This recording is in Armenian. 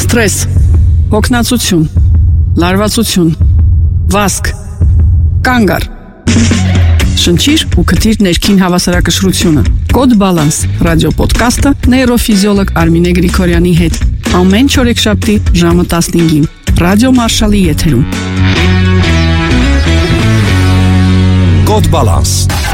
սթրես, հոգնածություն, լարվածություն, վազք, կանգ առ։ Շնչիր ու քթիր ներքին հավասարակշռությունը։ Կոդ Բալանս ռադիոպոդքասթը նեյրոֆիզիոլոգ Արմինե Գրիգորյանի հետ։ Ամեն չորեքշաբթի ժամը 15-ին Ռադիո Մարշալի եթերում։ Կոդ Բալանս